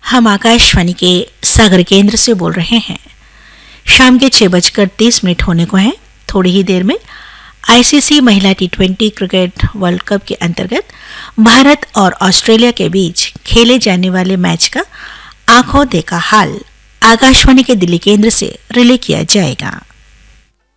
हम आकाशवाणी के सागर केंद्र से बोल रहे हैं। शाम के 6:30 होने को हैं। थोड़ी ही देर में आईसीसी महिला T20 क्रिकेट वर्ल्ड कप के अंतर्गत भारत और ऑस्ट्रेलिया के बीच खेले जाने वाले मैच का आंखों देखा हाल आकाशवाणी के दिल्ली केंद्र से रिले किया जाएगा।